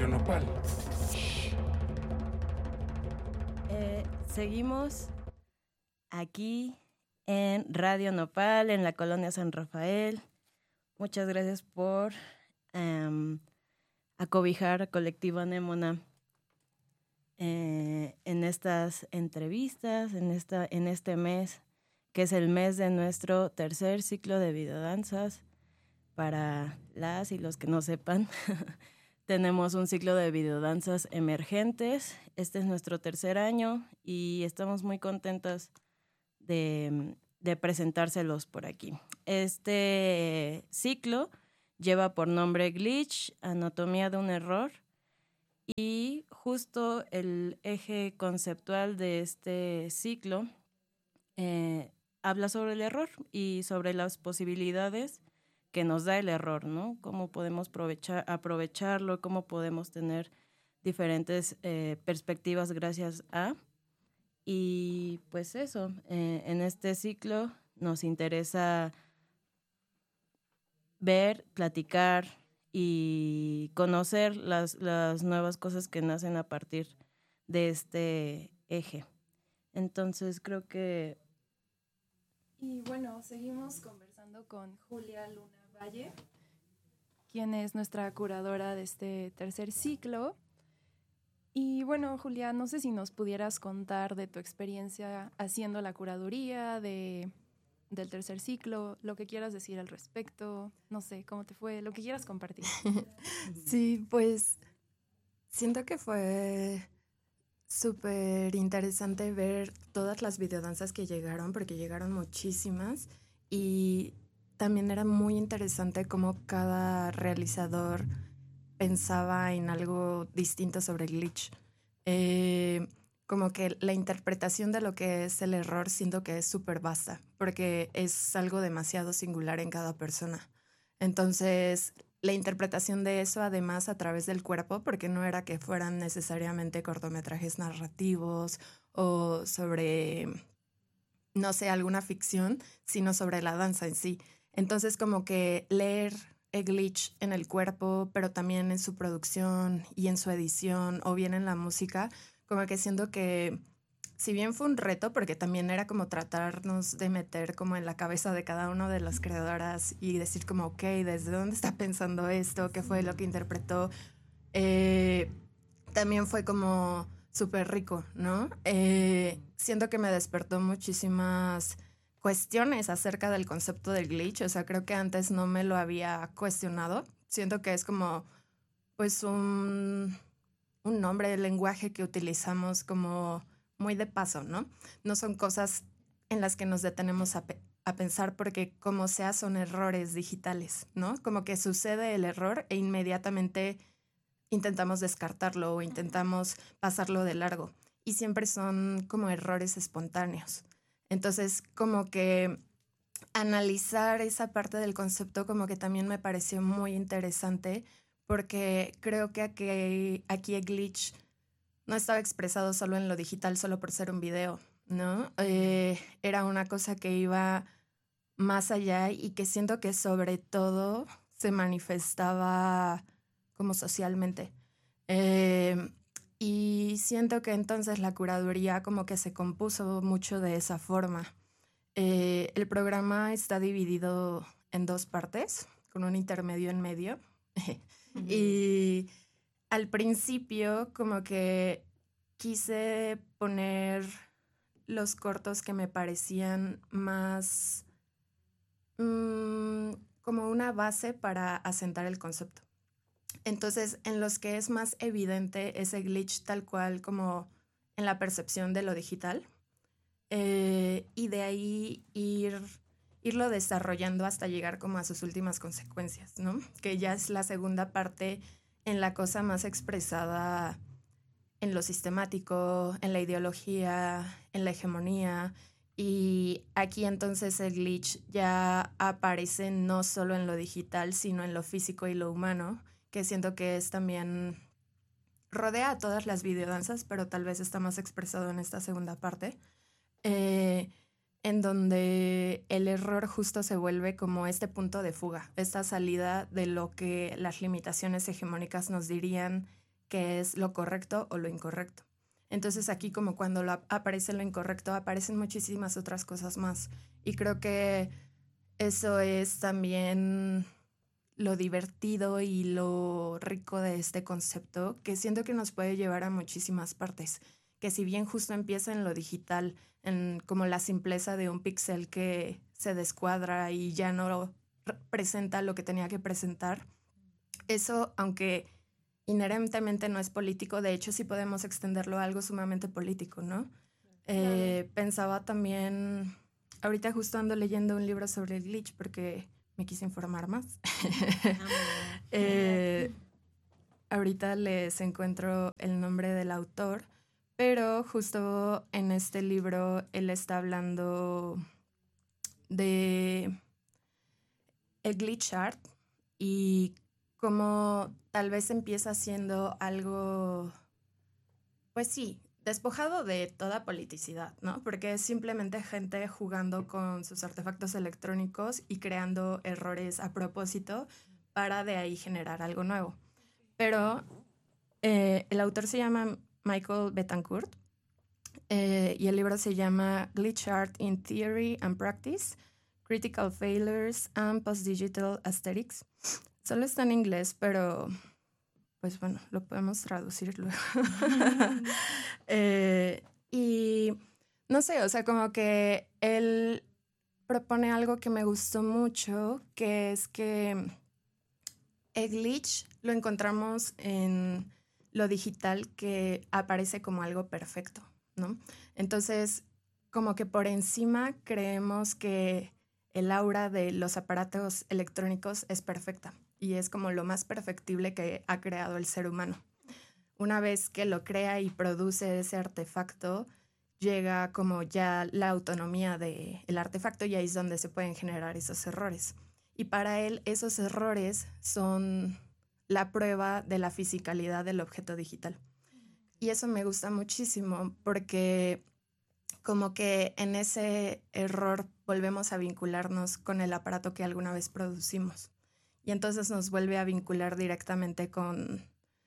Radio Nopal. Seguimos aquí en Radio Nopal, en la colonia San Rafael. Muchas gracias por acobijar a Colectivo Anémona en estas entrevistas, en este mes, que es el mes de nuestro tercer ciclo de videodanzas. Para las y los que no sepan, tenemos un ciclo de videodanzas emergentes. Este es nuestro tercer año y estamos muy contentos de presentárselos por aquí. Este ciclo lleva por nombre Glitch, Anatomía de un Error, y justo el eje conceptual de este ciclo habla sobre el error y sobre las posibilidades que nos da el error, ¿no? Cómo podemos aprovecharlo, cómo podemos tener diferentes perspectivas gracias a. Y pues eso, en este ciclo nos interesa ver, platicar y conocer las nuevas cosas que nacen a partir de este eje. Entonces creo que... Y bueno, seguimos conversando con Julia Luna Valle, quien es nuestra curadora de este tercer ciclo. Y bueno, Julia, no sé si nos pudieras contar de tu experiencia haciendo la curaduría del tercer ciclo, lo que quieras decir al respecto, no sé, cómo te fue, lo que quieras compartir. Sí, pues siento que fue súper interesante ver todas las videodanzas que llegaron, porque llegaron muchísimas, y también era muy interesante cómo cada realizador pensaba en algo distinto sobre Glitch. Como que la interpretación de lo que es el error siento que es súper vasta, porque es algo demasiado singular en cada persona. Entonces, la interpretación de eso, además, a través del cuerpo, porque no era que fueran necesariamente cortometrajes narrativos o sobre, no sé, alguna ficción, sino sobre la danza en sí. Entonces, como que leer el Glitch en el cuerpo, pero también en su producción y en su edición, o bien en la música, como que siento que, si bien fue un reto, porque también era como tratarnos de meter como en la cabeza de cada una de las creadoras y decir como, ok, ¿desde dónde está pensando esto? ¿Qué fue lo que interpretó? También fue como súper rico, ¿no? Siento que me despertó muchísimas cuestiones acerca del concepto del glitch. O sea, creo que antes no me lo había cuestionado. Siento que es como, pues, un nombre de lenguaje que utilizamos como muy de paso, ¿no? No son cosas en las que nos detenemos a pensar porque como sea son errores digitales, ¿no? Como que sucede el error e inmediatamente intentamos descartarlo o intentamos pasarlo de largo. Y siempre son como errores espontáneos. Entonces, como que analizar esa parte del concepto como que también me pareció muy interesante porque creo que aquí el glitch no estaba expresado solo en lo digital, solo por ser un video, ¿no? Era una cosa que iba más allá y que siento que sobre todo se manifestaba como socialmente. Y siento que entonces la curaduría como que se compuso mucho de esa forma. El programa está dividido en dos partes, con un intermedio en medio. Y al principio como que quise poner los cortos que me parecían más como una base para asentar el concepto. Entonces, en los que es más evidente ese glitch tal cual como en la percepción de lo digital, y de ahí irlo desarrollando hasta llegar como a sus últimas consecuencias, ¿no? Que ya es la segunda parte en la cosa más expresada en lo sistemático, en la ideología, en la hegemonía. Y aquí entonces el glitch ya aparece no solo en lo digital, sino en lo físico y lo humano, que siento que es también... rodea a todas las videodanzas, pero tal vez está más expresado en esta segunda parte, en donde el error justo se vuelve como este punto de fuga, esta salida de lo que las limitaciones hegemónicas nos dirían qué es lo correcto o lo incorrecto. Entonces aquí como cuando aparece lo incorrecto, aparecen muchísimas otras cosas más. Y creo que eso es también lo divertido y lo rico de este concepto, que siento que nos puede llevar a muchísimas partes. Que si bien justo empieza en lo digital, en como la simpleza de un píxel que se descuadra y ya no presenta lo que tenía que presentar, eso, aunque inherentemente no es político, de hecho sí podemos extenderlo a algo sumamente político, ¿no? Pensaba también, ahorita justo ando leyendo un libro sobre el glitch porque me quise informar más. Ahorita les encuentro el nombre del autor, pero justo en este libro él está hablando de el glitch art y cómo tal vez empieza siendo algo, pues sí, despojado de toda politicidad, ¿no? Porque es simplemente gente jugando con sus artefactos electrónicos y creando errores a propósito para de ahí generar algo nuevo. Pero el autor se llama Michael Betancourt y el libro se llama Glitch Art in Theory and Practice, Critical Failures and Post-Digital Aesthetics. Solo está en inglés, pero pues bueno, lo podemos traducir luego. Y no sé, o sea, como que él propone algo que me gustó mucho, que es que el glitch lo encontramos en lo digital que aparece como algo perfecto, ¿no? Entonces, como que por encima creemos que el aura de los aparatos electrónicos es perfecta y es como lo más perfectible que ha creado el ser humano. Una vez que lo crea y produce ese artefacto, llega como ya la autonomía del artefacto y ahí es donde se pueden generar esos errores. Y para él esos errores son la prueba de la fisicalidad del objeto digital. Y eso me gusta muchísimo porque como que en ese error volvemos a vincularnos con el aparato que alguna vez producimos. Y entonces nos vuelve a vincular directamente con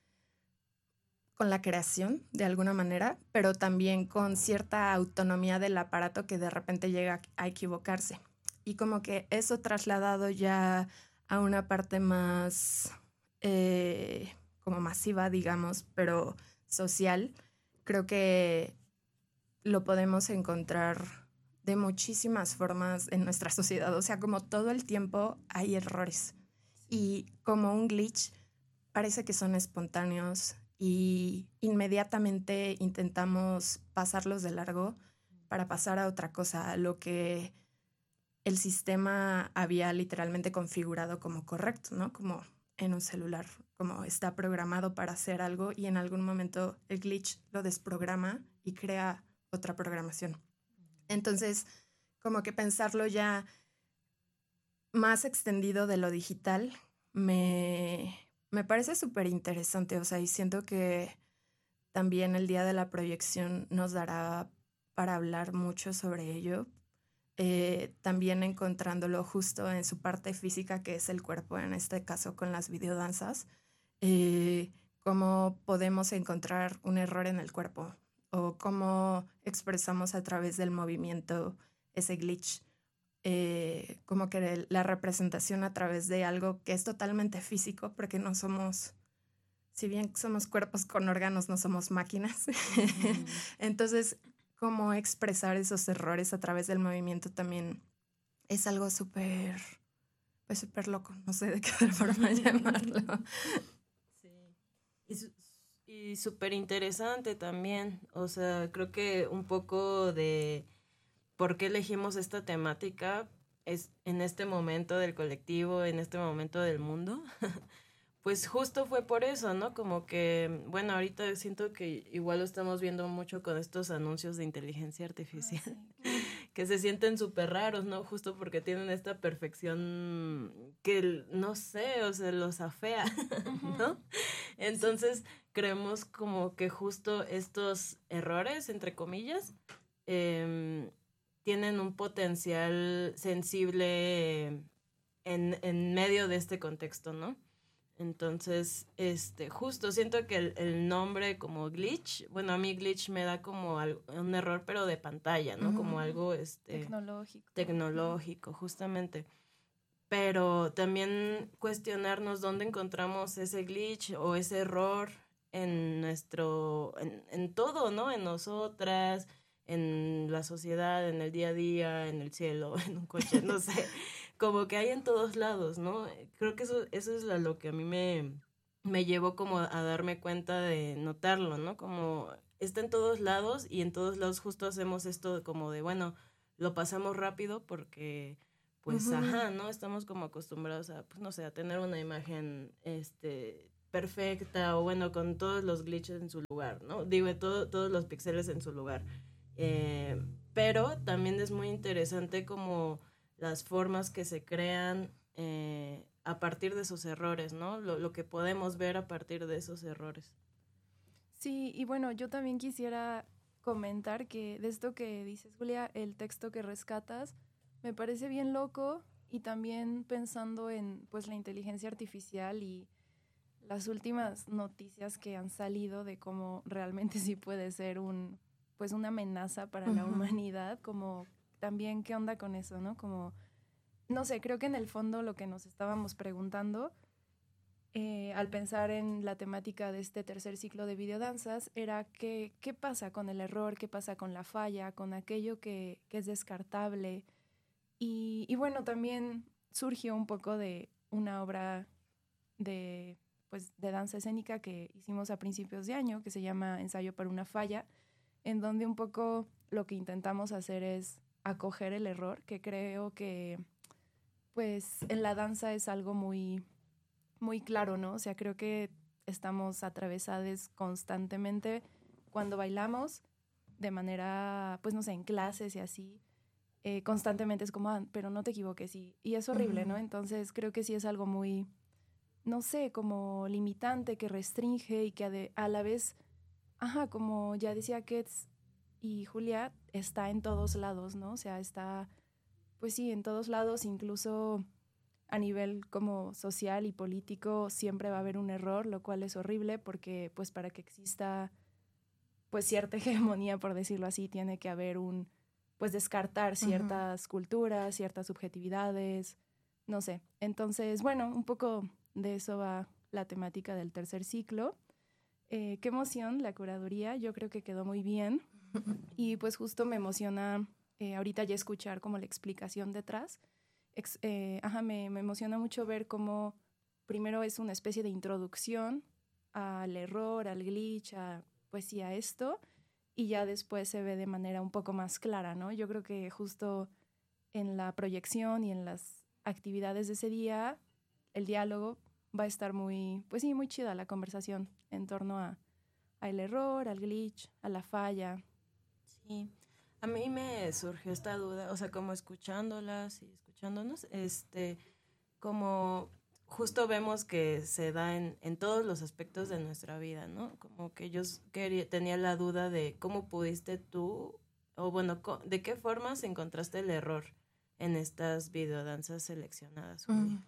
la creación, de alguna manera, pero también con cierta autonomía del aparato que de repente llega a equivocarse. Y como que eso trasladado ya a una parte más como masiva, digamos, pero social, creo que lo podemos encontrar de muchísimas formas en nuestra sociedad. O sea, como todo el tiempo hay errores. Y como un glitch, parece que son espontáneos y inmediatamente intentamos pasarlos de largo para pasar a otra cosa, a lo que el sistema había literalmente configurado como correcto, ¿no? Como en un celular, como está programado para hacer algo y en algún momento el glitch lo desprograma y crea otra programación. Entonces, como que pensarlo ya más extendido de lo digital me parece súper interesante, o sea, y siento que también el día de la proyección nos dará para hablar mucho sobre ello, también encontrándolo justo en su parte física, que es el cuerpo, en este caso con las videodanzas, cómo podemos encontrar un error en el cuerpo o cómo expresamos a través del movimiento ese glitch. Como que la representación a través de algo que es totalmente físico, porque no somos, si bien somos cuerpos con órganos, no somos máquinas. Entonces, cómo expresar esos errores a través del movimiento también es algo súper, pues súper loco, no sé de qué otra forma llamarlo. Sí. Y súper interesante también, o sea, creo que un poco de por qué elegimos esta temática es en este momento del colectivo, en este momento del mundo, pues justo fue por eso, ¿no? Como que, bueno, ahorita siento que igual lo estamos viendo mucho con estos anuncios de inteligencia artificial, que se sienten súper raros, ¿no? Justo porque tienen esta perfección que, no sé, o sea, los afea, ¿no? Entonces, creemos como que justo estos errores, entre comillas, tienen un potencial sensible en medio de este contexto, ¿no? Entonces, justo siento que el nombre como glitch, bueno, a mí glitch me da como un error, pero de pantalla, ¿no? Como algo tecnológico, justamente. Pero también cuestionarnos dónde encontramos ese glitch o ese error en en todo, ¿no? En nosotras, en la sociedad, en el día a día, en el cielo, en un coche, no sé. Como que hay en todos lados, ¿no? Creo que eso es lo que a mí me llevó como a darme cuenta de notarlo, ¿no? Como está en todos lados y en todos lados justo hacemos esto como de, bueno, lo pasamos rápido porque pues, ajá, ¿no? Estamos como acostumbrados a, pues, no sé, a tener una imagen, perfecta o, bueno, con todos los glitches en su lugar, ¿no? Digo, todos los píxeles en su lugar. Pero también es muy interesante como las formas que se crean a partir de esos errores, ¿no? Lo que podemos ver a partir de esos errores. Sí, y bueno, yo también quisiera comentar que de esto que dices, Julia, el texto que rescatas, me parece bien loco y también pensando en pues la inteligencia artificial y las últimas noticias que han salido de cómo realmente sí puede ser pues una amenaza para la humanidad, como también qué onda con eso, ¿no? Como, no sé, creo que en el fondo lo que nos estábamos preguntando al pensar en la temática de este tercer ciclo de videodanzas era qué pasa con el error, qué pasa con la falla, con aquello que es descartable. Y bueno, también surgió un poco de una obra de danza escénica que hicimos a principios de año, que se llama Ensayo para una falla, en donde un poco lo que intentamos hacer es acoger el error, que creo que pues en la danza es algo muy, muy claro, ¿no? O sea, creo que estamos atravesadas constantemente cuando bailamos de manera, pues no sé, en clases y así. Constantemente es como, pero no te equivoques, y es horrible, ¿no? Entonces creo que sí es algo muy, no sé, como limitante, que restringe y que a la vez, ajá, como ya decía Kets y Julia, está en todos lados, ¿no? O sea, está, pues sí, en todos lados, incluso a nivel como social y político, siempre va a haber un error, lo cual es horrible porque, pues, para que exista, pues, cierta hegemonía, por decirlo así, tiene que haber pues, descartar ciertas culturas, ciertas subjetividades, no sé. Entonces, bueno, un poco de eso va la temática del tercer ciclo. Qué emoción la curaduría, yo creo que quedó muy bien y pues justo me emociona ahorita ya escuchar como la explicación detrás. Me emociona mucho ver cómo primero es una especie de introducción al error, al glitch, pues sí, a esto, y ya después se ve de manera un poco más clara, ¿no? Yo creo que justo en la proyección y en las actividades de ese día, el diálogo va a estar muy, pues sí, muy chida la conversación en torno al error, al glitch, a la falla. Sí, a mí me surgió esta duda, o sea, como escuchándolas y escuchándonos, como justo vemos que se da en todos los aspectos de nuestra vida, ¿no? Como que yo tenía la duda de cómo pudiste tú, o bueno, de qué formas encontraste el error en estas videodanzas seleccionadas, Julia.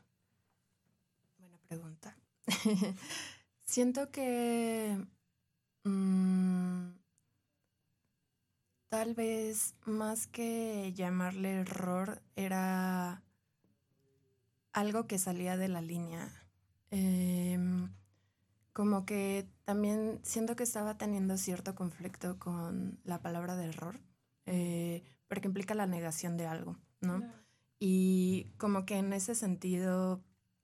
Buena pregunta. Siento que tal vez más que llamarle error era algo que salía de la línea. Como que también siento que estaba teniendo cierto conflicto con la palabra de error, porque implica la negación de algo, ¿no? Claro. Y como que en ese sentido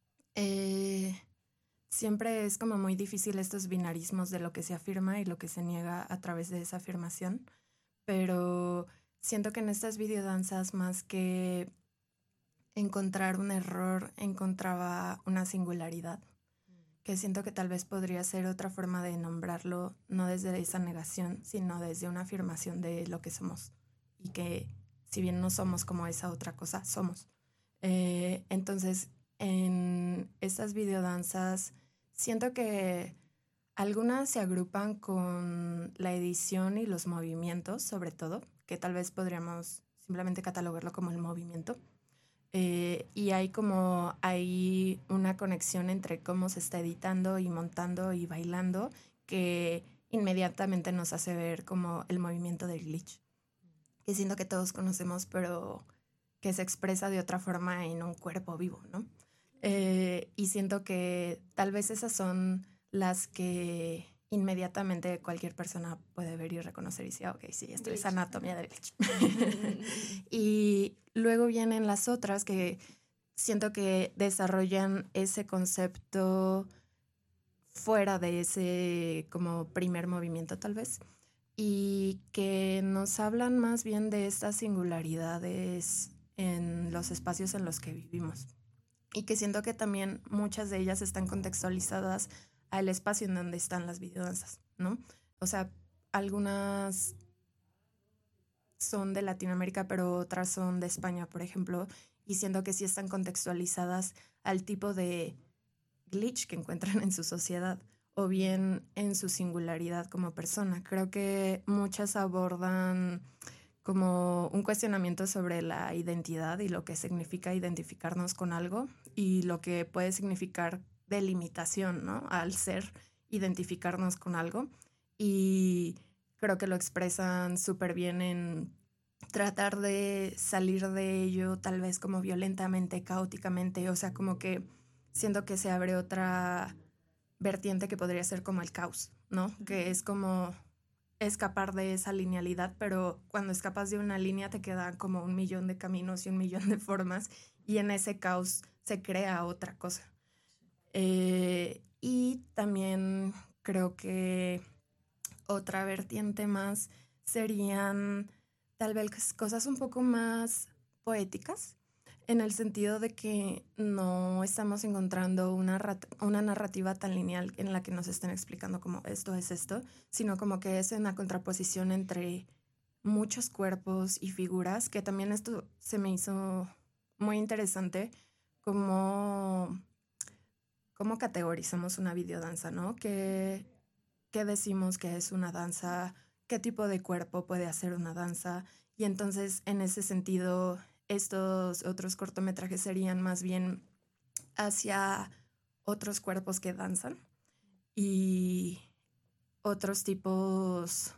siempre es como muy difícil estos binarismos de lo que se afirma y lo que se niega a través de esa afirmación, pero siento que en estas videodanzas más que encontrar un error, encontraba una singularidad, que siento que tal vez podría ser otra forma de nombrarlo, no desde esa negación, sino desde una afirmación de lo que somos, y que si bien no somos como esa otra cosa, somos. Entonces, en estas videodanzas, siento que algunas se agrupan con la edición y los movimientos, sobre todo, que tal vez podríamos simplemente catalogarlo como el movimiento. y hay una conexión entre cómo se está editando y montando y bailando que inmediatamente nos hace ver como el movimiento del glitch, que siento que todos conocemos, pero que se expresa de otra forma en un cuerpo vivo, ¿no? Y siento que tal vez esas son las que inmediatamente cualquier persona puede ver y reconocer y decir, ok, sí, esto glitch. Es anatomía del glitch. Y luego vienen las otras que siento que desarrollan ese concepto fuera de ese como primer movimiento tal vez, y que nos hablan más bien de estas singularidades en los espacios en los que vivimos. Y que siento que también muchas de ellas están contextualizadas al espacio en donde están las videodanzas, ¿no? O sea, algunas son de Latinoamérica, pero otras son de España, por ejemplo, y siento que sí están contextualizadas al tipo de glitch que encuentran en su sociedad o bien en su singularidad como persona. Creo que muchas abordan como un cuestionamiento sobre la identidad y lo que significa identificarnos con algo y lo que puede significar delimitación, ¿no? Al ser identificarnos con algo. Y creo que lo expresan súper bien en tratar de salir de ello, tal vez como violentamente, caóticamente, o sea, como que siento que se abre otra vertiente que podría ser como el caos, ¿no? Que es como escapar de esa linealidad, pero cuando escapas de una línea te quedan como 1,000,000 de caminos y 1,000,000 de formas, y en ese caos se crea otra cosa. Y también creo que otra vertiente más serían tal vez cosas un poco más poéticas, en el sentido de que no estamos encontrando una narrativa tan lineal en la que nos estén explicando como esto es esto, sino como que es una contraposición entre muchos cuerpos y figuras, que también esto se me hizo muy interesante, como cómo categorizamos una videodanza, ¿no? ¿Qué decimos que es una danza? ¿Qué tipo de cuerpo puede hacer una danza? Y entonces, en ese sentido, estos otros cortometrajes serían más bien hacia otros cuerpos que danzan y otros tipos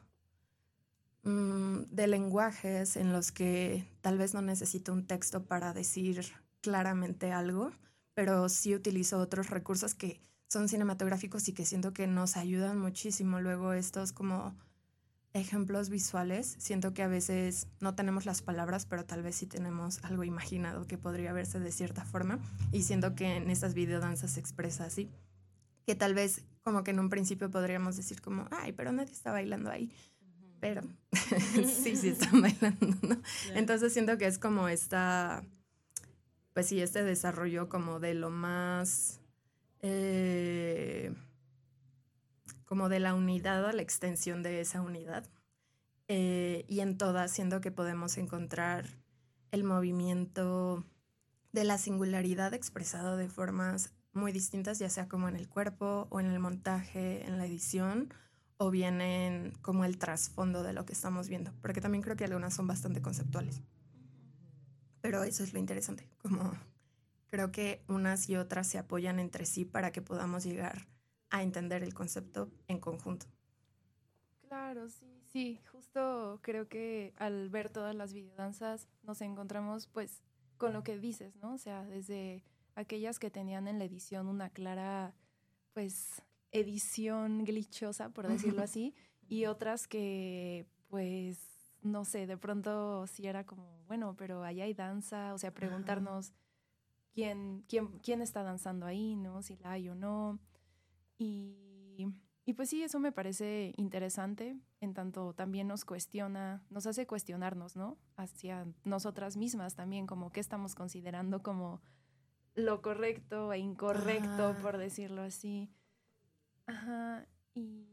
de lenguajes en los que tal vez no necesito un texto para decir claramente algo, pero sí utilizo otros recursos que son cinematográficos y que siento que nos ayudan muchísimo. Luego estos como ejemplos visuales, siento que a veces no tenemos las palabras, pero tal vez sí tenemos algo imaginado que podría verse de cierta forma, y siento que en estas videodanzas se expresa así, que tal vez como que en un principio podríamos decir como, ay, pero nadie está bailando ahí, pero sí están bailando, ¿no? Yeah. Entonces siento que es como pues sí, este desarrollo como de lo más como de la unidad a la extensión de esa unidad, y en todas siento que podemos encontrar el movimiento de la singularidad expresado de formas muy distintas, ya sea como en el cuerpo o en el montaje, en la edición, o bien en como el trasfondo de lo que estamos viendo, porque también creo que algunas son bastante conceptuales. Pero eso es lo interesante, como creo que unas y otras se apoyan entre sí para que podamos llegar a entender el concepto en conjunto. Claro, sí, justo creo que al ver todas las videodanzas nos encontramos pues con lo que dices, ¿no? O sea, desde aquellas que tenían en la edición una clara pues edición glitchosa, por decirlo así, y otras que pues no sé, de pronto sí era como, bueno, pero allá hay danza, o sea, preguntarnos quién está danzando ahí, ¿no? Si la hay o no. Y pues sí, eso me parece interesante, en tanto también nos hace cuestionarnos, ¿no? Hacia nosotras mismas también, como qué estamos considerando como lo correcto e incorrecto, por decirlo así. Ajá, y...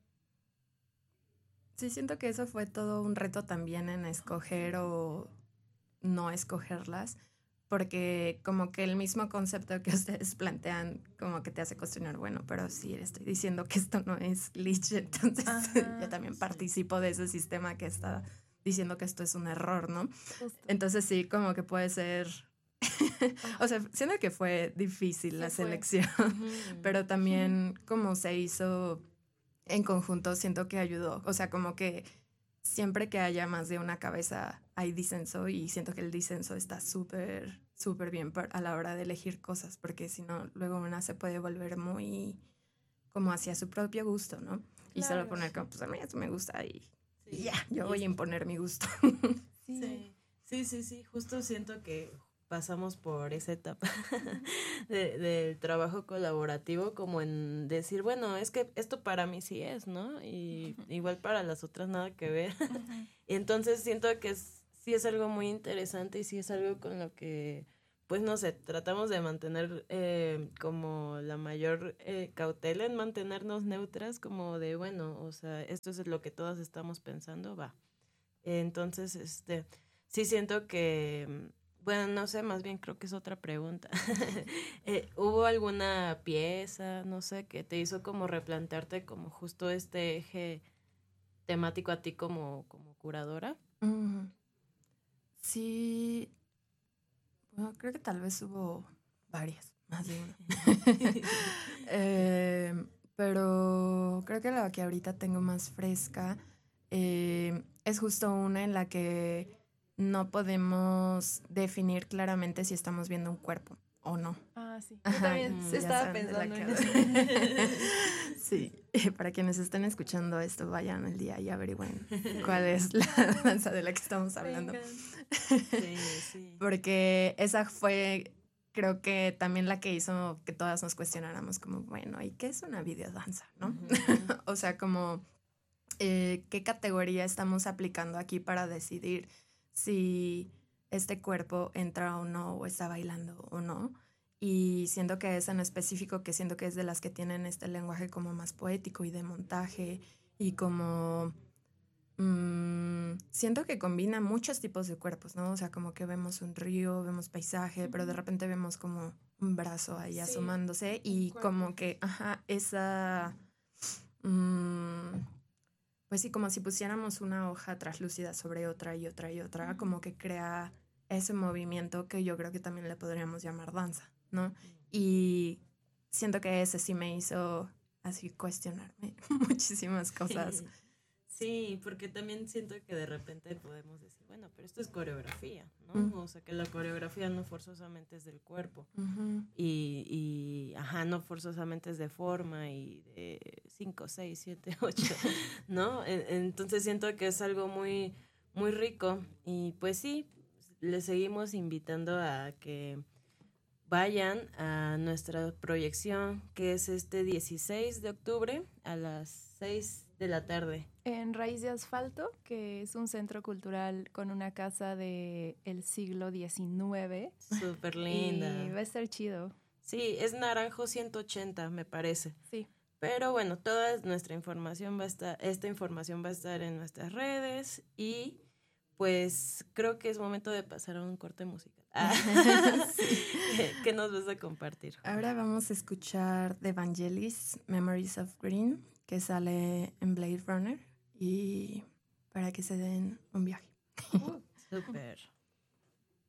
Sí, siento que eso fue todo un reto también en escoger o no escogerlas, porque como que el mismo concepto que ustedes plantean como que te hace cuestionar, bueno, pero sí estoy diciendo que esto no es glitch, entonces yo también participo de ese sistema que está diciendo que esto es un error, ¿no? Justo. Entonces sí, como que puede ser O sea, siento que fue difícil la selección, Ujú. pero también como se hizo en conjunto, siento que ayudó. O sea, como que siempre que haya más de una cabeza hay disenso y siento que el disenso está súper, súper bien a la hora de elegir cosas, porque si no, luego una se puede volver muy como hacia su propio gusto, ¿no? Y solo Claro. poner como, pues a mí esto me gusta y Sí. ya, yo voy a imponer mi gusto. Sí. Sí, justo siento que pasamos por esa etapa del trabajo colaborativo, como en decir, bueno, es que esto para mí sí es, ¿no? Y igual para las otras nada que ver. Y entonces siento que sí es algo muy interesante y sí es algo con lo que, pues no sé, tratamos de mantener como la mayor cautela en mantenernos neutras, como de, bueno, o sea, esto es lo que todas estamos pensando, va. Entonces, sí siento que, bueno, no sé, más bien creo que es otra pregunta. ¿Hubo alguna pieza, no sé, que te hizo como replantearte como justo este eje temático a ti como curadora? Sí, bueno, creo que tal vez hubo varias, más de una. Pero creo que la que ahorita tengo más fresca es justo una en la que no podemos definir claramente si estamos viendo un cuerpo o no. Ah, sí. Yo Ajá, también ya estaba saben de la pensando que en hablo. eso. Sí, para quienes estén escuchando esto, vayan el día y averigüen cuál es la danza de la que estamos hablando. Sí. Porque esa fue, creo que también la que hizo que todas nos cuestionáramos como, bueno, ¿y qué es una videodanza? ¿No? Ujú. O sea, como, ¿qué categoría estamos aplicando aquí para decidir si este cuerpo entra o no, o está bailando o no? Y siento que esa en específico, que siento que es de las que tienen este lenguaje como más poético y de montaje y como siento que combina muchos tipos de cuerpos, ¿no? O sea, como que vemos un río, vemos paisaje, pero de repente vemos como un brazo ahí Sí, asomándose un y cuerpo. como que, ajá, esa, mm, pues sí, como si pusiéramos una hoja traslúcida sobre otra y otra y otra, como que crea ese movimiento que yo creo que también le podríamos llamar danza, ¿no? Y siento que ese sí me hizo así cuestionarme muchísimas cosas. Sí, porque también siento que de repente podemos decir, bueno, pero esto es coreografía, ¿no? Mm. O sea, que la coreografía no forzosamente es del cuerpo. Ujú. Ajá, no forzosamente es de forma y de 5, 6, 7, 8, ¿no? Entonces siento que es algo muy, muy rico y pues sí, les seguimos invitando a que vayan a nuestra proyección, que es este 16 de octubre a las 6 de la tarde. En Raíz de Asfalto, que es un centro cultural con una casa del siglo XIX. Súper linda. Y va a estar chido. Sí, es Naranjo 180, me parece. Sí. Pero bueno, toda nuestra información esta información va a estar en nuestras redes y pues creo que es momento de pasar a un corte musical. Sí. ¿Qué nos vas a compartir? Ahora vamos a escuchar The Vangelis, Memories of Green, que sale en Blade Runner y para que se den un viaje. Súper.